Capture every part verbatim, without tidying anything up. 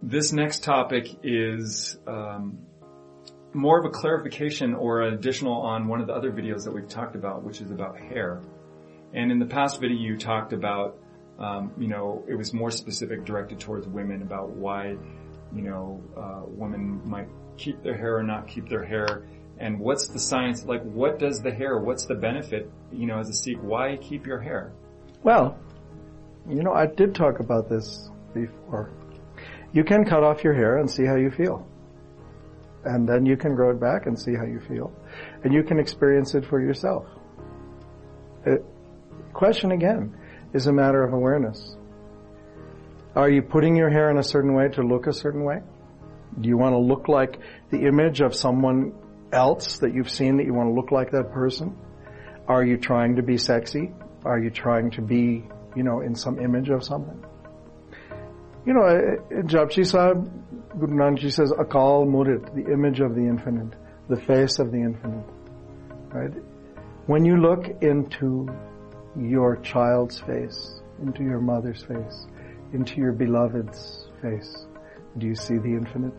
This next topic is um, more of a clarification or an additional on one of the other videos that we've talked about, which is about hair. And in the past video, you talked about, um, you know, it was more specific, directed towards women, about why, you know, uh, women might keep their hair or not keep their hair. And what's the science, like what does the hair, what's the benefit, you know, as a Sikh, why keep your hair? Well, you know, I did talk about this before. You can cut off your hair and see how you feel. And then you can grow it back and see how you feel. And you can experience it for yourself. The question again is a matter of awareness. Are you putting your hair in a certain way to look a certain way? Do you want to look like the image of someone else that you've seen, that you want to look like that person? Are you trying to be sexy? Are you trying to be, you know, in some image of something? You know, in Japji Sahib, Guru Nanak Ji says, Akal Murit, the image of the infinite, the face of the infinite. Right? When you look into your child's face, into your mother's face, into your beloved's face, do you see the infinite?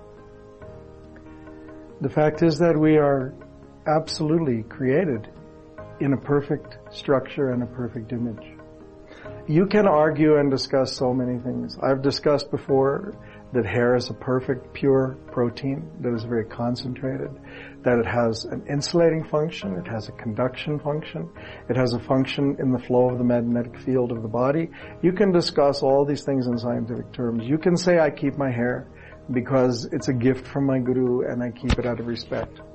The fact is that we are absolutely created in a perfect structure and a perfect image. You can argue and discuss so many things. I've discussed before that hair is a perfect, pure protein that is very concentrated, that it has an insulating function, it has a conduction function, it has a function in the flow of the magnetic field of the body. You can discuss all these things in scientific terms. You can say, I keep my hair because it's a gift from my guru and I keep it out of respect.